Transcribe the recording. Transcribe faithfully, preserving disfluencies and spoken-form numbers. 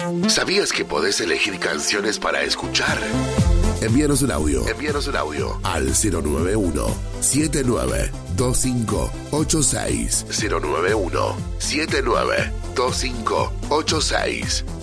¿Sabías que podés elegir canciones para escuchar? Envíanos un audio. Envíanos un audio al cero nueve uno, siete nueve dos cinco ocho seis. cero nueve uno, siete nueve dos cinco ocho seis.